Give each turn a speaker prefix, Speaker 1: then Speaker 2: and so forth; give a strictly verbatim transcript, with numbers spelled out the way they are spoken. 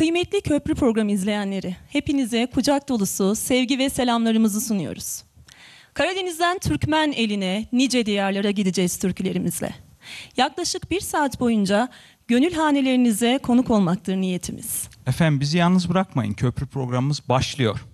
Speaker 1: Kıymetli Köprü Programı izleyenleri, hepinize kucak dolusu sevgi ve selamlarımızı sunuyoruz. Karadeniz'den Türkmen eline nice diyarlara gideceğiz türkülerimizle. Yaklaşık bir saat boyunca gönül hanelerinize konuk olmaktır niyetimiz.
Speaker 2: Efendim bizi yalnız bırakmayın. Köprü programımız başlıyor.